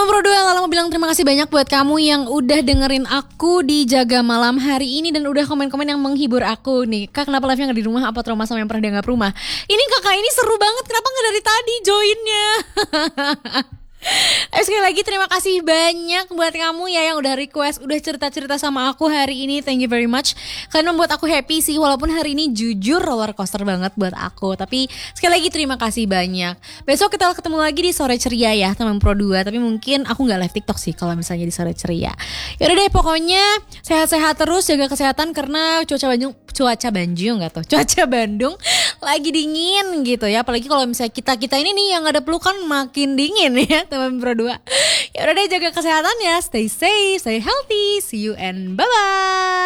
Pro 2, Lala mau bilang terima kasih banyak buat kamu yang udah dengerin aku di Jaga Malam hari ini dan udah komen-komen yang menghibur aku nih. Kak, kenapa live-nya gak di rumah? Apa trauma sama yang pernah dianggap rumah? Ini kakak ini seru banget, kenapa gak dari tadi joinnya? Sekali lagi terima kasih banyak buat kamu ya yang udah request, udah cerita-cerita sama aku hari ini. Thank you very much. Kalian membuat aku happy sih, walaupun hari ini jujur roller coaster banget buat aku. Tapi sekali lagi terima kasih banyak. Besok kita ketemu lagi di Sore Ceria ya teman Pro 2. Tapi mungkin aku gak live TikTok sih kalau misalnya di Sore Ceria. Yaudah deh, pokoknya sehat-sehat terus, jaga kesehatan karena cuaca Bandung lagi dingin gitu ya. Apalagi kalau misalnya kita ini nih yang ada pelukan makin dingin ya teman Pro 2. Ya udah deh, jaga kesehatan ya, stay safe, stay healthy, see you and bye bye.